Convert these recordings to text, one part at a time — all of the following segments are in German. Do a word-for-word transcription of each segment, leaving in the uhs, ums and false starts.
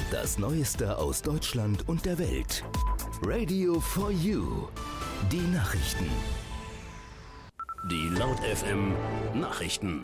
Das Neueste aus Deutschland und der Welt. Radio for You. Die Nachrichten. Die Laut F M Nachrichten.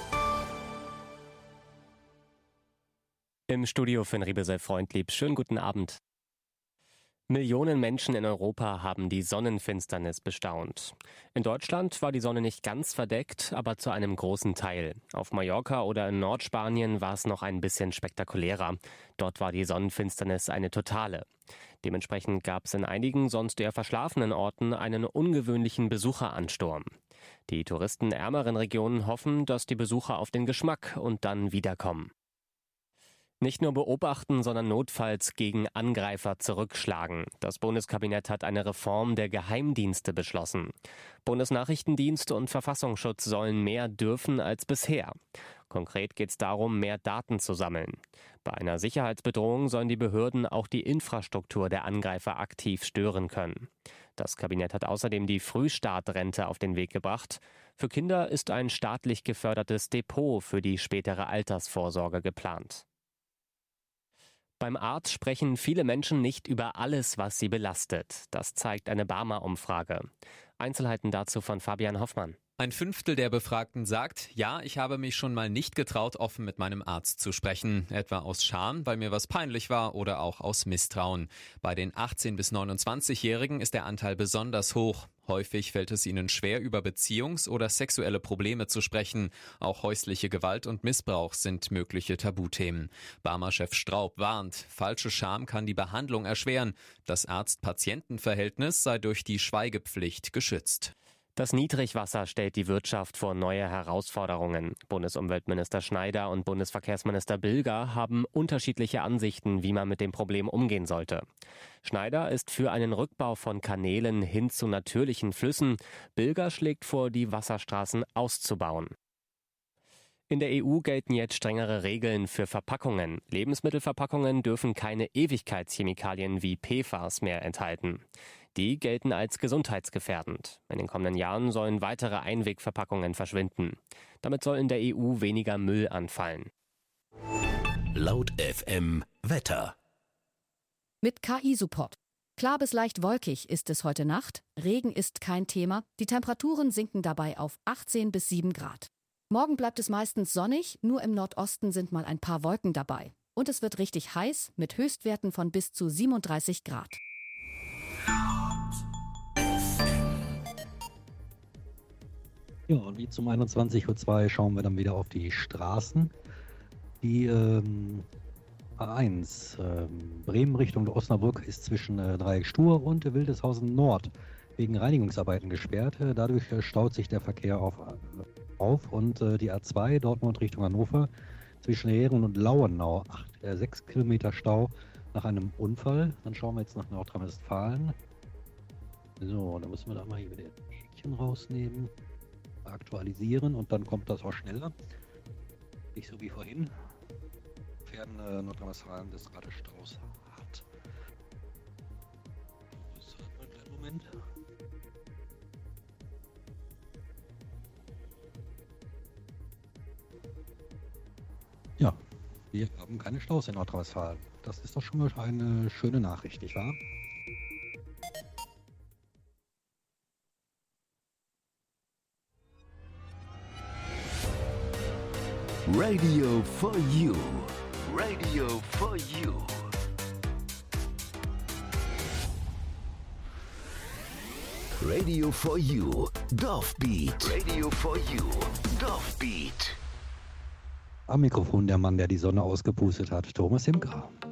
Im Studio Finn Riebesel Freundlieb. Schönen guten Abend. Millionen Menschen in Europa haben die Sonnenfinsternis bestaunt. In Deutschland war die Sonne nicht ganz verdeckt, aber zu einem großen Teil. Auf Mallorca oder in Nordspanien war es noch ein bisschen spektakulärer. Dort war die Sonnenfinsternis eine totale. Dementsprechend gab es in einigen sonst eher verschlafenen Orten einen ungewöhnlichen Besucheransturm. Die Touristen ärmeren Regionen hoffen, dass die Besucher auf den Geschmack und dann wiederkommen. Nicht nur beobachten, sondern notfalls gegen Angreifer zurückschlagen. Das Bundeskabinett hat eine Reform der Geheimdienste beschlossen. Bundesnachrichtendienst und Verfassungsschutz sollen mehr dürfen als bisher. Konkret geht es darum, mehr Daten zu sammeln. Bei einer Sicherheitsbedrohung sollen die Behörden auch die Infrastruktur der Angreifer aktiv stören können. Das Kabinett hat außerdem die Frühstartrente auf den Weg gebracht. Für Kinder ist ein staatlich gefördertes Depot für die spätere Altersvorsorge geplant. Beim Arzt sprechen viele Menschen nicht über alles, was sie belastet. Das zeigt eine Barmer-Umfrage. Einzelheiten dazu von Fabian Hoffmann. Ein Fünftel der Befragten sagt, ja, ich habe mich schon mal nicht getraut, offen mit meinem Arzt zu sprechen. Etwa aus Scham, weil mir was peinlich war oder auch aus Misstrauen. Bei den achtzehn- bis neunundzwanzigjährigen ist der Anteil besonders hoch. Häufig fällt es ihnen schwer, über Beziehungs- oder sexuelle Probleme zu sprechen. Auch häusliche Gewalt und Missbrauch sind mögliche Tabuthemen. Barmer-Chef Straub warnt, falsche Scham kann die Behandlung erschweren. Das Arzt-Patienten-Verhältnis sei durch die Schweigepflicht geschützt. Das Niedrigwasser stellt die Wirtschaft vor neue Herausforderungen. Bundesumweltminister Schneider und Bundesverkehrsminister Bilger haben unterschiedliche Ansichten, wie man mit dem Problem umgehen sollte. Schneider ist für einen Rückbau von Kanälen hin zu natürlichen Flüssen. Bilger schlägt vor, die Wasserstraßen auszubauen. In der E U gelten jetzt strengere Regeln für Verpackungen. Lebensmittelverpackungen dürfen keine Ewigkeitschemikalien wie P F A S mehr enthalten. Die gelten als gesundheitsgefährdend. In den kommenden Jahren sollen weitere Einwegverpackungen verschwinden. Damit soll in der E U weniger Müll anfallen. Laut F M Wetter. Mit K I-Support. Klar bis leicht wolkig ist es heute Nacht. Regen ist kein Thema. Die Temperaturen sinken dabei auf achtzehn bis sieben Grad. Morgen bleibt es meistens sonnig, nur im Nordosten sind mal ein paar Wolken dabei. Und es wird richtig heiß mit Höchstwerten von bis zu siebenunddreißig Grad. Ja, und wie zum einundzwanzig Uhr zwei schauen wir dann wieder auf die Straßen. Die ähm, A eins, ähm, Bremen Richtung Osnabrück, ist zwischen äh, Dreieck Stur und äh, Wildeshausen Nord wegen Reinigungsarbeiten gesperrt. Dadurch äh, staut sich der Verkehr auf, äh, auf und äh, die A zwei Dortmund Richtung Hannover zwischen Heeren und Lauenau, acht, äh, sechs Kilometer Stau nach einem Unfall. Dann schauen wir jetzt nach Nordrhein-Westfalen. So, dann müssen wir da mal hier wieder ein Häkchen rausnehmen, aktualisieren und dann kommt das auch schneller. Nicht so wie vorhin. Fern äh, Nordrhein-Westfalen des gerade Staus hat. So, einen kleinen Moment. Ja, wir haben keine Staus in Nordrhein-Westfalen. Das ist doch schon mal eine schöne Nachricht, nicht wahr? Radio for You. Radio for You. Radio for You. Dorfbeat. Radio for You. Dorfbeat. Am Mikrofon der Mann, der die Sonne ausgepustet hat, Thomas Himka.